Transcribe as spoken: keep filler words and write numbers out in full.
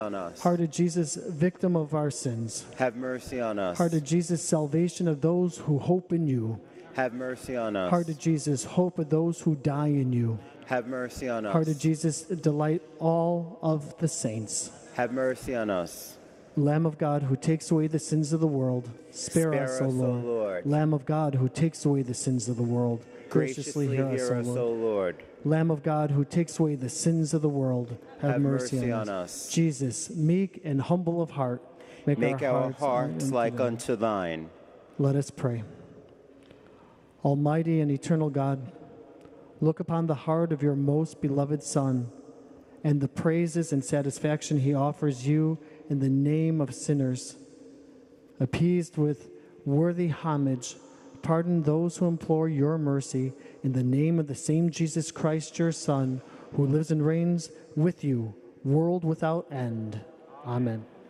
on us. Heart of Jesus, victim of our sins. Have mercy on us. Heart of Jesus, salvation of those who hope in you. Have mercy on us. Heart of Jesus, hope of those who die in you. Have mercy on us. Heart of Jesus, delight all of the saints. Have mercy on us. Lamb of God, who takes away the sins of the world, spare, Spare us, O us, O Lord. Lord. Lamb of God, who takes away the sins of the world, graciously, hear us, O Lord. O Lord. Lamb of God, who takes away the sins of the world, have, Have mercy, mercy on, on us. us. Jesus, meek and humble of heart, make, Make our, our hearts, hearts like thine. unto thine. Let us pray. Almighty and eternal God, look upon the heart of your most beloved Son and the praises and satisfaction he offers you in the name of sinners. Appeased with worthy homage, pardon those who implore your mercy in the name of the same Jesus Christ, your Son, who lives and reigns with you, world without end. Amen.